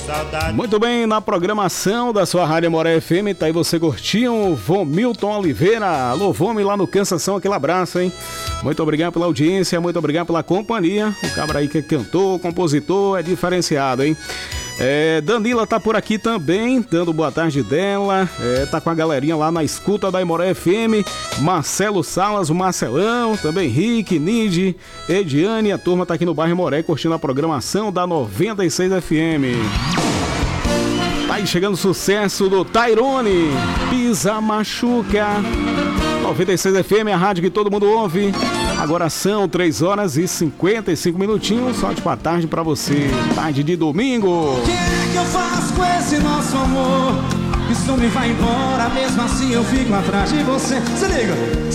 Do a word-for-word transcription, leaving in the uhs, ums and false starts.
Muito bem, na programação da sua Rádio Moré F M, tá aí você curtindo o Vomilton Oliveira. Alô, Vome lá no Cansação, aquele abraço, hein? Muito obrigado pela audiência, muito obrigado pela companhia. O cabra aí que é cantor, compositor, é diferenciado, hein? É, Danila tá por aqui também, dando boa tarde dela. É, tá com a galerinha lá na escuta da Moré F M. Marcelo Salas, o Marcelão, também Rick, Nide, Ediane. A turma tá aqui no bairro Moré curtindo a programação da noventa e seis F M. Tá aí chegando o sucesso do Tyrone, Pisa Machuca. noventa e seis F M, a rádio que todo mundo ouve. Agora são três horas e cinquenta e cinco minutinhos. Sorte pra tarde pra você. Tarde de domingo. O que é que eu faço com esse nosso amor? Isso me vai embora, mesmo assim eu fico atrás de você. Se liga.